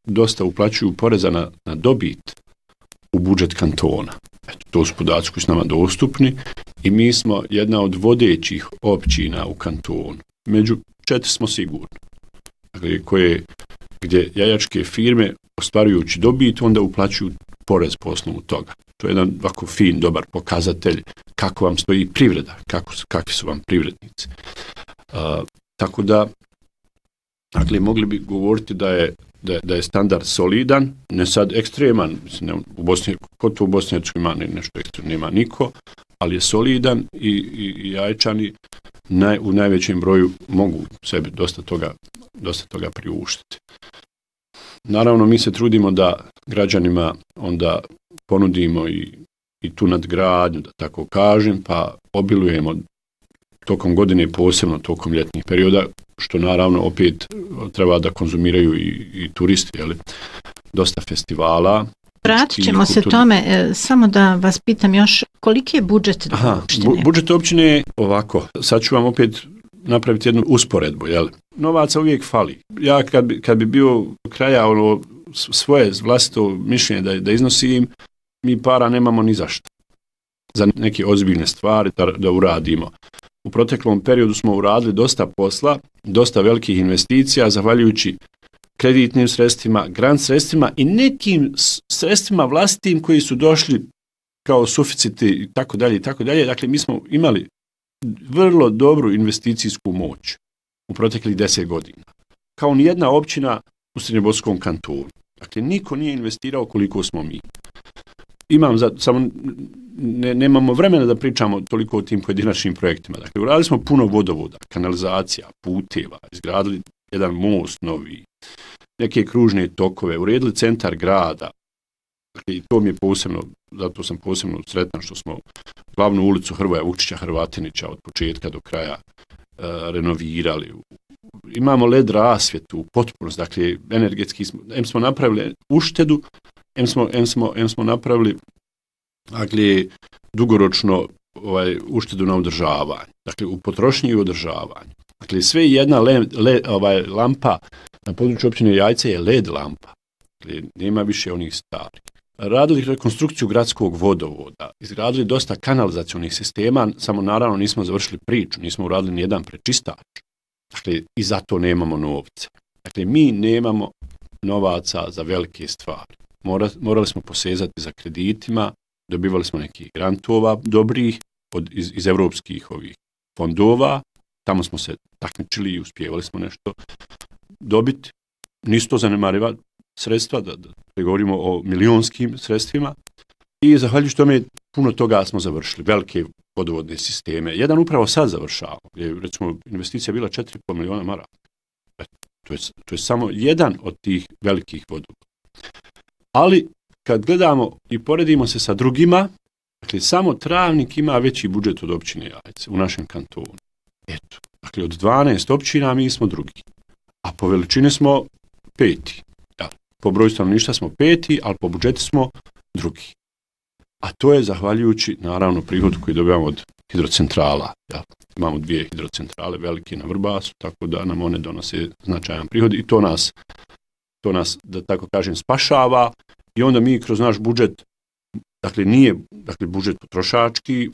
dosta uplaćuju poreza na dobit u budžet kantona. Eto, to su podaci koji su nama dostupni i mi smo jedna od vodećih općina u kantonu. Među 4 smo sigurni. Dakle, gdje jajačke firme ostvarujući dobit onda uplaćuju porez po osnovu toga. To je jedan ovako fin, dobar pokazatelj kako vam stoji privreda, kakvi su vam privrednici. Tako da, dakle, mogli bi govoriti da je standard solidan, ne sad ekstreman, mislim, kod to u Bosni ima nešto ekstremno, nema niko, ali je solidan i Jajčani u najvećem broju mogu sebi dosta toga priuštiti. Naravno, mi se trudimo da građanima onda ponudimo i tu nadgradnju, da tako kažem, pa obilujemo tokom godine, posebno tokom ljetnih perioda, što naravno opet treba da konzumiraju i turisti, jeli? Dosta festivala. Vratit ćemo se tome, samo da vas pitam još, koliki je budžet općine? Budžet općine je ovako, sad ću vam opet napraviti jednu usporedbu, jel? Novaca uvijek fali. Ja kad bi bio kraja svoje vlastito mišljenje da iznosim, mi para nemamo ni za šta. Za neke ozbiljne stvari da uradimo. U proteklom periodu smo uradili dosta posla, dosta velikih investicija, zahvaljujući kreditnim sredstvima, grant sredstvima i nekim sredstvima vlastitim koji su došli kao suficiti i tako dalje i tako dalje. Dakle, mi smo imali vrlo dobru investicijsku moć u proteklih 10 godina. Kao nijedna općina u Srednjobosanskom kantonu. Dakle, niko nije investirao koliko smo mi. Samo nemamo vremena da pričamo toliko o tim pojedinačnim projektima. Dakle, uradili smo puno vodovoda, kanalizacija, puteva, izgradili jedan most novi, neke kružne tokove, uredili centar grada. Dakle, i to mi je posebno, zato sam posebno sretan što smo glavnu ulicu Hrvoja Vukčića Hrvatinića od početka do kraja renovirali. Imamo LED rasvjetu u potpunosti, dakle, energetski smo napravili uštedu, em smo napravili, dakle, dugoročno uštedu na održavanju, dakle, u potrošnji i održavanju. Dakle, sve jedna lampa na području općine Jajce je LED lampa, dakle, nema više onih starih. Radili rekonstrukciju gradskog vodovoda, izgradili dosta kanalizacionih sistema, samo naravno nismo završili priču, nismo uradili ni jedan prečistač. Dakle, i zato nemamo novce. Dakle, mi nemamo novaca za velike stvari. Morali smo posezati za kreditima, dobivali smo nekih grantova dobrih iz evropskih fondova, tamo smo se takmičili i uspjevali smo nešto dobiti. Nisu to zanemariva sredstva, da govorimo o milionskim sredstvima i zahvaljujući tome puno toga smo završili, velike vodovodne sisteme. Jedan upravo sad završava, gdje je recimo investicija bila 4,5 miliona maraka. To je samo jedan od tih velikih vodovoda. Ali kad gledamo i poredimo se sa drugima, dakle samo Travnik ima veći budžet od općine Jajce u našem kantonu. Eto, dakle od 12 općina mi smo drugi, a po veličini smo 5. Po broju stanovništva smo 5, ali po budžetu smo drugi. A to je zahvaljujući, naravno, prihodu koji dobijamo od hidrocentrala. Ja, imamo 2 hidrocentrale, velike na Vrbasu, tako da nam one donose značajan prihod i to nas, da tako kažem, spašava i onda mi kroz naš budžet, dakle nije budžet potrošački,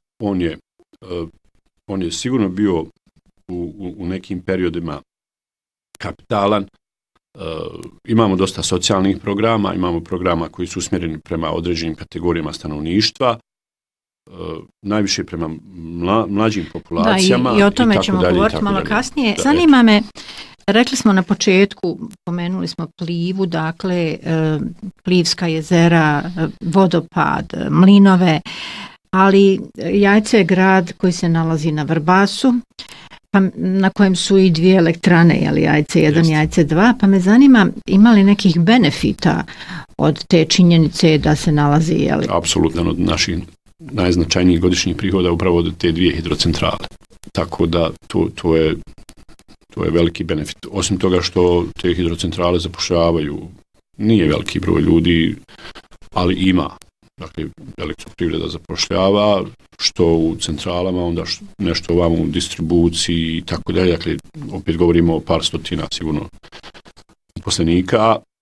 on je sigurno bio u nekim periodima kapitalan. Imamo dosta socijalnih programa, imamo programa koji su usmjereni prema određenim kategorijama stanovništva, najviše prema mlađim populacijama. Da, i o tome ćemo govoriti malo kasnije. Zanima me, rekli smo na početku, pomenuli smo Plivu, dakle, Plivska jezera, vodopad, mlinove, ali Jajce je grad koji se nalazi na Vrbasu, na kojem su i 2 elektrane, Jajce 1, Jajce 2, pa me zanima ima li nekih benefita od te činjenice da se nalazi... Apsolutno, od naših najznačajnijih godišnjih prihoda upravo od te 2 hidrocentrale. Tako da to je veliki benefit. Osim toga što te hidrocentrale zapošljavaju, nije veliki broj ljudi, ali ima. Dakle, elektroprivreda zapošljava, što u centralama, onda nešto ovamo u distribuciji i tako dalje. Dakle, opet govorimo o par stotina sigurno uposlenika,